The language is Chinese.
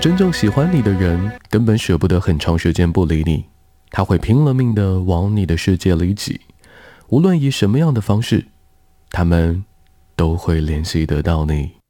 真正喜欢你的人根本舍不得很长时间不理你，他会拼了命地往你的世界里挤，无论以什么样的方式，他们都会联系得到你。